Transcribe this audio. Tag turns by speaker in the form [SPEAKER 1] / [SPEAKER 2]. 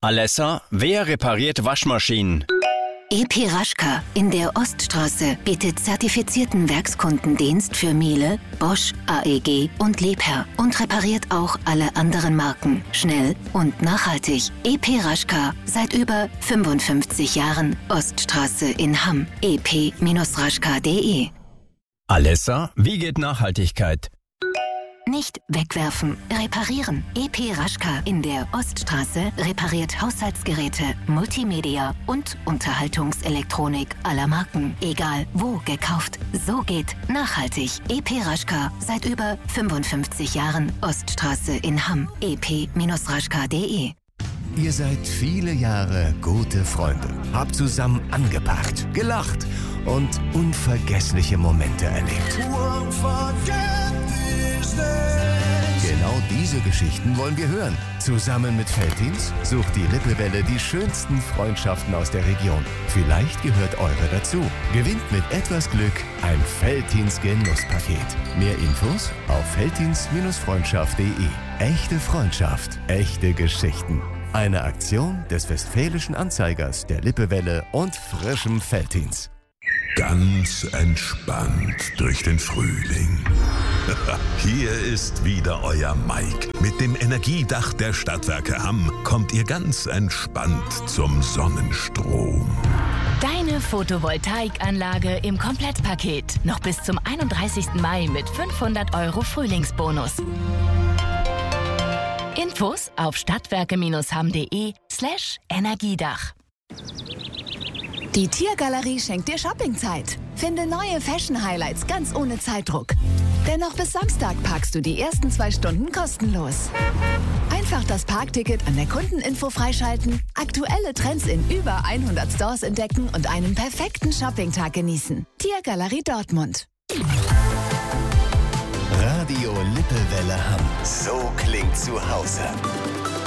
[SPEAKER 1] Alessa, wer repariert Waschmaschinen?
[SPEAKER 2] EP Raschka in der Oststraße bietet zertifizierten Werkskundendienst für Miele, Bosch, AEG und Liebherr und repariert auch alle anderen Marken. Schnell und nachhaltig. EP Raschka seit über 55 Jahren. Oststraße in Hamm. ep-raschka.de.
[SPEAKER 1] Alessa, wie geht Nachhaltigkeit?
[SPEAKER 2] Nicht wegwerfen, reparieren. EP Raschka in der Oststraße repariert Haushaltsgeräte, Multimedia und Unterhaltungselektronik aller Marken. Egal wo gekauft, so geht nachhaltig. EP Raschka seit über 55 Jahren. Oststraße in Hamm. ep-raschka.de.
[SPEAKER 3] Ihr seid viele Jahre gute Freunde, habt zusammen angepackt, gelacht und unvergessliche Momente erlebt. Genau diese Geschichten wollen wir hören. Zusammen mit Veltins sucht die Lippewelle die schönsten Freundschaften aus der Region. Vielleicht gehört eure dazu. Gewinnt mit etwas Glück ein Veltins Genusspaket. Mehr Infos auf veltins-freundschaft.de. Echte Freundschaft, echte Geschichten. Eine Aktion des Westfälischen Anzeigers, der Lippewelle und frischem Veltins.
[SPEAKER 4] Ganz entspannt durch den Frühling. Hier ist wieder euer Mike. Mit dem Energiedach der Stadtwerke Hamm kommt ihr ganz entspannt zum Sonnenstrom.
[SPEAKER 5] Deine Photovoltaikanlage im Komplettpaket. Noch bis zum 31. Mai mit 500 € Frühlingsbonus. Infos auf stadtwerke-hamm.de/Energiedach.
[SPEAKER 6] Die Tiergalerie schenkt dir Shoppingzeit. Finde neue Fashion-Highlights ganz ohne Zeitdruck. Denn noch bis Samstag parkst du die ersten 2 Stunden kostenlos. Einfach das Parkticket an der Kundeninfo freischalten, aktuelle Trends in über 100 Stores entdecken und einen perfekten Shoppingtag genießen. Tiergalerie Dortmund.
[SPEAKER 3] Radio Lippewelle Hamm. So klingt zu Hause.